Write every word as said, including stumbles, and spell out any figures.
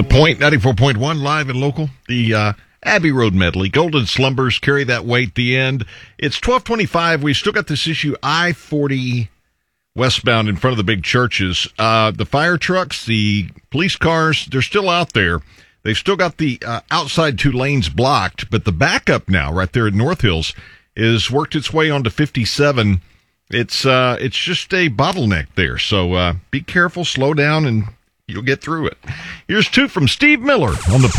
The Point, ninety-four point one, live and local. The uh, Abbey Road medley. Golden Slumbers carry that weight at the end. It's twelve twenty-five. We still got this issue I forty westbound in front of the big churches. Uh, the fire trucks, the police cars, they're still out there. They've still got the uh, outside two lanes blocked, but the backup now right there at North Hills is worked its way onto fifty-seven. It's uh, it's just a bottleneck there. So uh, be careful, slow down, and you'll get through it. Here's two from Steve Miller on the